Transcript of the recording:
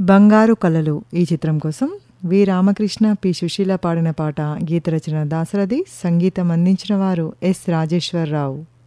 బంగారు కలలు ఈ చిత్రం కోసం వి రామకృష్ణ, పి సుశీల పాడిన పాట. గీత రచన దాశరథి, సంగీతం అందించిన వారు ఎస్ రాజేశ్వరరావు.